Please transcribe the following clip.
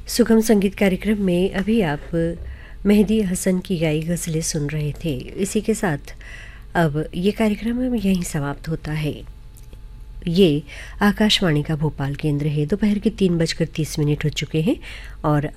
सुगम संगीत कार्यक्रम में अभी आप मेहदी हसन की गाई गज़लें सुन रहे थे। इसी के साथ अब ये कार्यक्रम यहीं समाप्त होता है। ये आकाशवाणी का भोपाल केंद्र है। दोपहर के 3:30 हो चुके हैं और